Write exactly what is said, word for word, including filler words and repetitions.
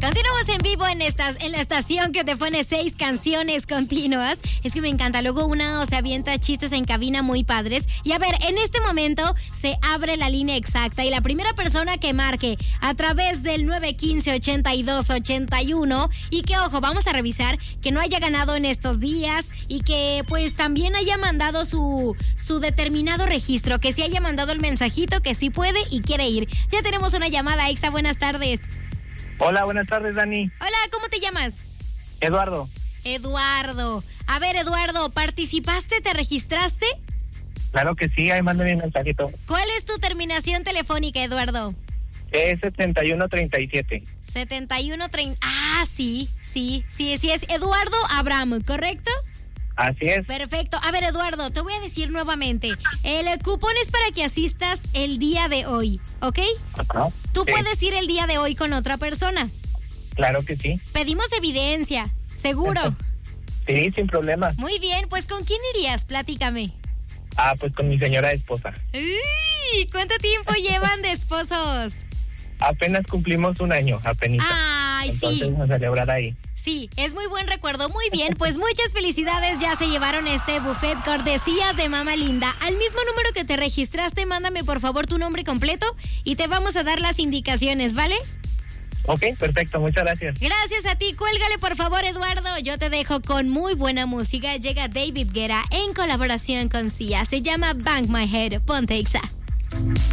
Continuamos en vivo en, estas, en la estación que te pone seis canciones continuas. Es que me encanta. Luego una, o sea, avienta chistes en cabina muy padres. Y a ver, en este momento se abre la línea exacta y la primera persona que marque a través del nueve uno cinco, ochenta y dos ochenta y uno y que, ojo, vamos a revisar que no haya ganado en estos días y que pues también haya mandado su, su determinado registro, que sí haya mandado el mensajito, que sí puede y quiere ir. Ya tenemos una llamada, Exa, buenas tardes. Hola, buenas tardes, Dani. Hola, ¿cómo te llamas? Eduardo. Eduardo. A ver, Eduardo, ¿participaste? ¿Te registraste? Claro que sí, ahí mándame un mensajito. ¿Cuál es tu terminación telefónica, Eduardo? Es setenta y uno treinta y siete. setenta y uno treinta. Ah, sí, sí, sí, sí, es Eduardo Abraham, ¿correcto? Así es. Perfecto. A ver, Eduardo, te voy a decir nuevamente. El cupón es para que asistas el día de hoy, ¿ok? Ajá. Tú Sí. puedes ir el día de hoy con otra persona. Claro que sí. Pedimos evidencia, seguro. Sí, sin problema. Muy bien, pues ¿con quién irías? Platícame. Ah, pues con mi señora esposa. Uy, ¿cuánto tiempo llevan de esposos? Apenas cumplimos un año, apenas. Ay, Entonces, sí. a celebrar ahí. Sí, es muy buen recuerdo. Muy bien, pues muchas felicidades. Ya se llevaron este buffet cortesía de Mama Linda. Al mismo número que te registraste, mándame por favor tu nombre completo y te vamos a dar las indicaciones, ¿vale? Ok, perfecto, muchas gracias. Gracias a ti. Cuélgale por favor, Eduardo. Yo te dejo con muy buena música. Llega David Guetta en colaboración con Sia. Se llama Bang My Head. Ponte Exa.